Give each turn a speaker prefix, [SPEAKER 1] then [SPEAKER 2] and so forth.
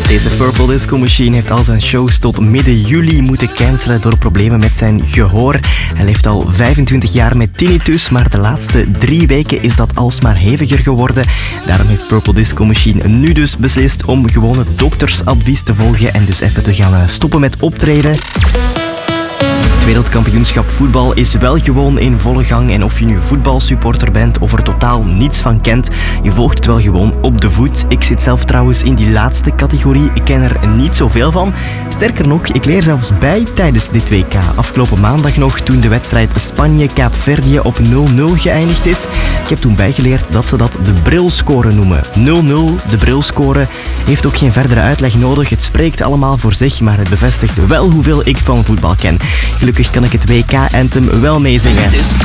[SPEAKER 1] Deze Purple Disco Machine heeft al zijn shows tot midden juli moeten cancelen door problemen met zijn gehoor. Hij leeft al 25 jaar met tinnitus, maar de laatste 3 weken is dat alsmaar heviger geworden. Daarom heeft Purple Disco Machine nu dus beslist om gewoon het doktersadvies te volgen en dus even te gaan stoppen met optreden. Het wereldkampioenschap voetbal is wel gewoon in volle gang en of je nu voetbalsupporter bent of er totaal niets van kent, je volgt het wel gewoon op de voet. Ik zit zelf trouwens in die laatste categorie, ik ken er niet zoveel van. Sterker nog, ik leer zelfs bij tijdens dit WK. Afgelopen maandag nog, toen de wedstrijd Spanje-Kaapverdië op 0-0 geëindigd is. Ik heb toen bijgeleerd dat ze dat de brilscore noemen. 0-0, de brilscore, heeft ook geen verdere uitleg nodig. Het spreekt allemaal voor zich, maar het bevestigt wel hoeveel ik van voetbal ken. Gelukkig kan ik het WK-anthem wel meezingen.
[SPEAKER 2] Het is